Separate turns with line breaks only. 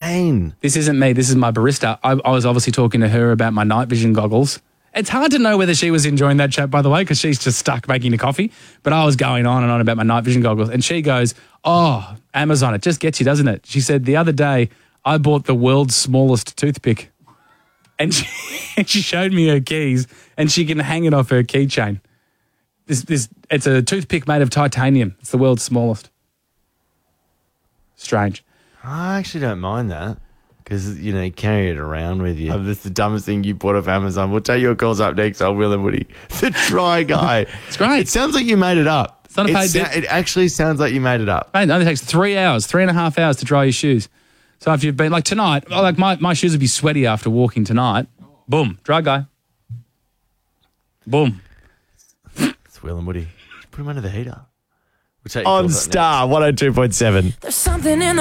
insane.
This isn't me. This is my barista. I was obviously talking to her about my night vision goggles. It's hard to know whether she was enjoying that chat, by the way, because she's just stuck making the coffee. But I was going on and on about my night vision goggles. And she goes, oh, Amazon, it just gets you, doesn't it? She said, the other day, I bought the world's smallest toothpick. And she showed me her keys, and she can hang it off her keychain. It's a toothpick made of titanium. It's the world's smallest. Strange.
I actually don't mind that because, you carry it around with you. That's the dumbest thing you bought off Amazon. We'll take your calls up next on Will and Woody. The Try Guy.
It's great.
It sounds like you made it up.
It's not a paid bit.
It actually sounds like you made it up.
Mate, it only takes 3.5 hours to dry your shoes. So if you've been, like tonight, like my shoes would be sweaty after walking tonight. Boom, Dry Guy. Boom.
It's Will and Woody. Put them under the heater. We'll take
On Star 102.7.
There's something in the